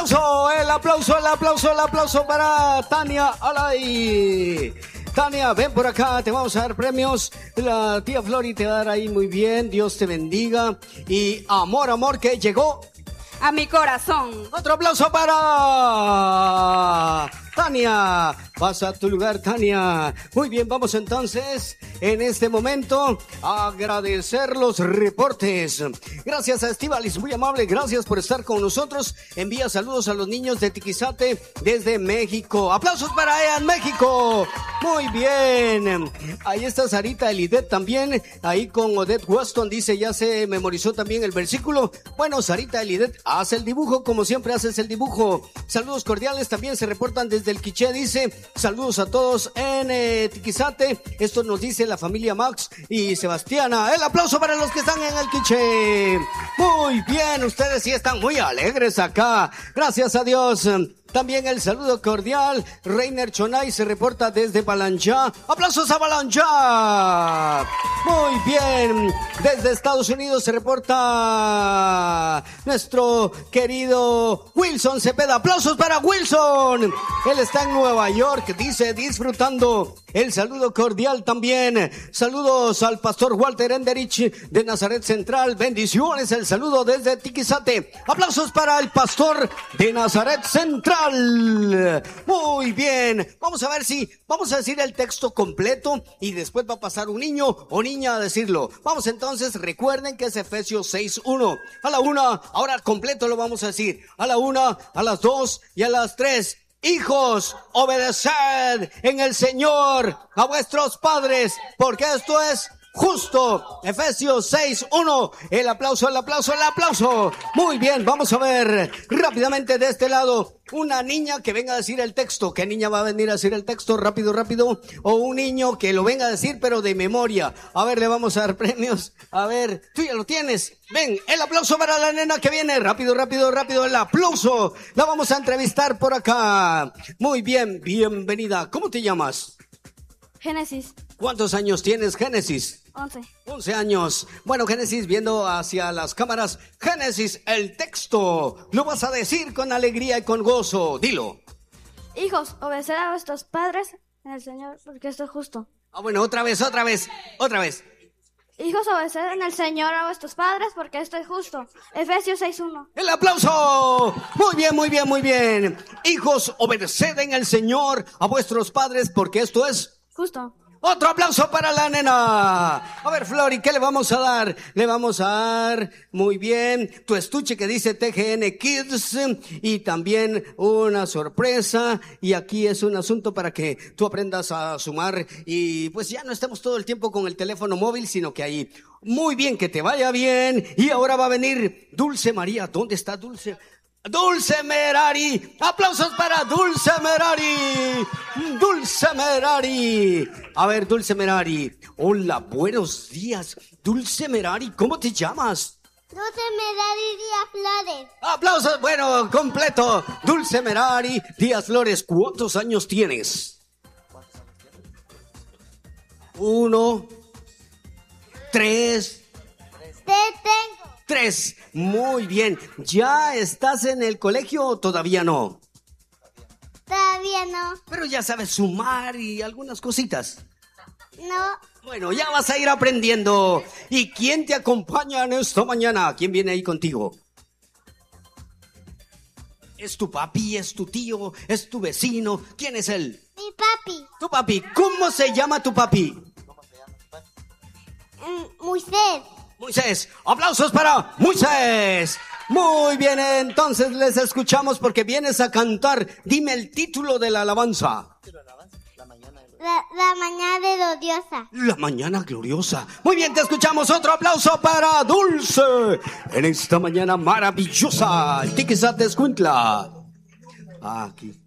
el aplauso para Tania Alay. Tania, ven por acá, te vamos a dar premios. La tía Flori te va a dar ahí muy bien. Dios te bendiga. Y amor, que llegó a mi corazón. Otro aplauso para Tania. Pasa a tu lugar, Tania. Muy bien, vamos entonces en este momento a agradecer los reportes. Gracias a Estíbaliz, muy amable, gracias por estar con nosotros. Envía saludos a los niños de Tiquizate desde México. Aplausos para ella en México. Muy bien. Ahí está Sarita Elidet también, ahí con Odette Weston, dice, ya se memorizó también el versículo. Bueno, Sarita Elidet, haz el dibujo, como siempre haces el dibujo. Saludos cordiales, también se reportan desde el Quiché, dice, saludos a todos en Tiquizate. Esto nos dice la familia Max y Sebastiana. El aplauso para los que están en el Quiché. Muy bien, ustedes sí están muy alegres acá. Gracias a Dios. También el saludo cordial. Reiner Chonay se reporta desde Balanchá. ¡Aplausos a Balanchá! Muy bien. Desde Estados Unidos se reporta nuestro querido Wilson Cepeda. ¡Aplausos para Wilson! Él está en Nueva York, dice, disfrutando. El saludo cordial también. Saludos al pastor Walter Enderich de Nazaret Central. Bendiciones. El saludo desde Tiquizate. Aplausos para el pastor de Nazaret Central. Muy bien, vamos a decir el texto completo y después va a pasar un niño o niña a decirlo. Vamos entonces, recuerden que es Efesios 6:1. A la 1, ahora completo lo vamos a decir. A la 1, a las 2 y a las 3. Hijos, obedeced en el Señor a vuestros padres, porque esto es justo. Efesios 6:1. El aplauso. Muy bien, vamos a ver rápidamente de este lado. Una niña que venga a decir el texto. ¿Qué niña va a venir a decir el texto? Rápido. O un niño que lo venga a decir, pero de memoria. A ver, le vamos a dar premios. A ver, tú ya lo tienes. Ven, el aplauso para la nena que viene. Rápido. El aplauso. La vamos a entrevistar por acá. Muy bien, bienvenida. ¿Cómo te llamas? Génesis. ¿Cuántos años tienes, Génesis? 11 años. Bueno, Génesis, viendo hacia las cámaras. Génesis, el texto lo vas a decir con alegría y con gozo. Dilo. Hijos, obedeced a vuestros padres en el Señor, porque esto es justo. Bueno, otra vez. Hijos, obedeced en el Señor a vuestros padres, porque esto es justo. Efesios 6:1. ¡El aplauso! Muy bien. Hijos, obedeced en el Señor a vuestros padres, porque esto es justo. Otro aplauso para la nena. A ver, Flori, ¿qué le vamos a dar? Le vamos a dar, muy bien, tu estuche que dice TGN Kids y también una sorpresa. Y aquí es un asunto para que tú aprendas a sumar y pues ya no estemos todo el tiempo con el teléfono móvil, sino que ahí. Muy bien, que te vaya bien. Y ahora va a venir Dulce María. ¿Dónde está Dulce? Dulce Merari, aplausos para Dulce Merari. A ver, Dulce Merari. Hola, buenos días. Dulce Merari, ¿cómo te llamas? Dulce Merari Díaz Flores. Aplausos, bueno, completo. Dulce Merari Díaz Flores, ¿cuántos años tienes? 1, 3. Tengo 3. Muy bien. ¿Ya estás en el colegio o todavía no? Todavía no. Pero ya sabes sumar y algunas cositas. No. Bueno, ya vas a ir aprendiendo. ¿Y quién te acompaña en esta mañana? ¿Quién viene ahí contigo? ¿Es tu papi? ¿Es tu tío? ¿Es tu vecino? ¿Quién es él? Mi papi. Tu papi. ¿Cómo se llama tu papi? Moisés. Aplausos para Moisés. Muy bien, entonces les escuchamos porque vienes a cantar. Dime el título de la alabanza. La mañana gloriosa. La mañana gloriosa. Muy bien, te escuchamos. Otro aplauso para Dulce. En esta mañana maravillosa. Tiquizate Escuintla. Aquí.